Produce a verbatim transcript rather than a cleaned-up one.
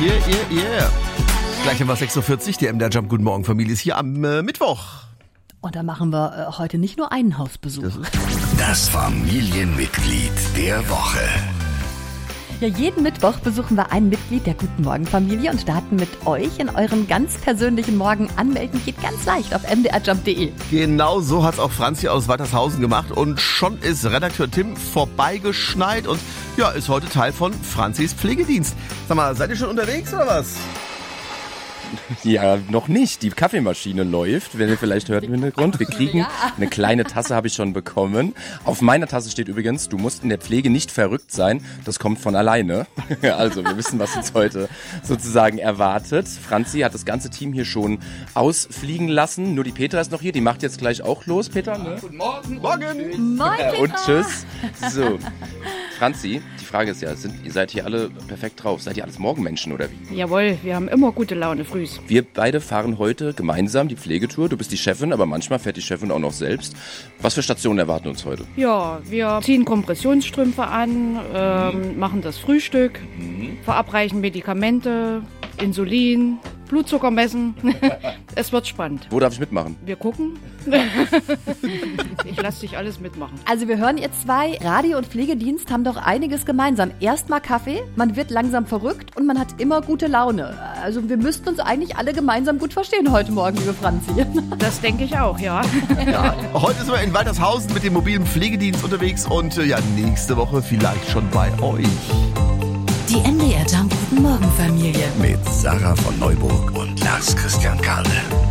Yeah, yeah, yeah. Gleich haben wir sechs Uhr vierzig, der M D R Jump Guten Morgen Familie ist hier am äh, Mittwoch. Und da machen wir äh, heute nicht nur einen Hausbesuch. Das, ist das Familienmitglied der Woche. Ja, jeden Mittwoch besuchen wir ein Mitglied der Guten Morgen Familie und starten mit euch in eurem ganz persönlichen Morgen. Anmelden geht ganz leicht auf m d r jump punkt d e. Genau so hat's auch Franzi aus Waltershausen gemacht und schon ist Redakteur Tim vorbeigeschneit und ja, ist heute Teil von Franzis Pflegedienst. Sag mal, seid ihr schon unterwegs oder was? Ja, noch nicht. Die Kaffeemaschine läuft, wenn ihr vielleicht hört im Hintergrund. Wir kriegen Ja. eine kleine Tasse, habe ich schon bekommen. Auf meiner Tasse steht übrigens, du musst in der Pflege nicht verrückt sein. Das kommt von alleine. Also wir wissen, was uns heute sozusagen erwartet. Franzi hat das ganze Team hier schon ausfliegen lassen. Nur die Petra ist noch hier, die macht jetzt gleich auch los. Petra, ne? Guten Morgen. Morgen! Moin, Petra. Und tschüss. So, Franzi, die Frage ist ja, sind, ihr seid hier alle perfekt drauf. Seid ihr alles Morgenmenschen oder wie? Jawohl, wir haben immer gute Laune frühs. Wir beide fahren heute gemeinsam die Pflegetour. Du bist die Chefin, aber manchmal fährt die Chefin auch noch selbst. Was für Stationen erwarten uns heute? Ja, wir ziehen Kompressionsstrümpfe an, ähm, machen das Frühstück, verabreichen Medikamente, Insulin, Blutzucker messen. Es wird spannend. Wo darf ich mitmachen? Wir gucken. Ich lasse dich alles mitmachen. Also wir hören, ihr zwei, Radio- und Pflegedienst haben doch einiges gemeinsam. Erstmal Kaffee, man wird langsam verrückt und man hat immer gute Laune. Also wir müssten uns eigentlich alle gemeinsam gut verstehen heute Morgen, liebe Franzi. Das denke ich auch, ja. Ja, heute sind wir in Waltershausen mit dem mobilen Pflegedienst unterwegs und äh, ja, nächste Woche vielleicht schon bei euch. Die M D R Jump Guten Morgen Familie. Mit Sarah von Neuburg und Lars Christian Karle.